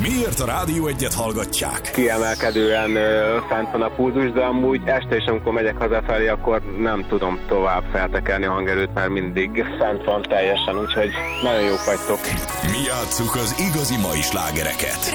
Miért a Rádió Egyet hallgatják? Kiemelkedően fent van a pulzus, de amúgy este is, amikor megyek hazafelé, akkor nem tudom tovább feltekelni a hangerőt, mert mindig fent van teljesen, úgyhogy nagyon jók vagytok. Mi játsszuk az igazi mai slágereket.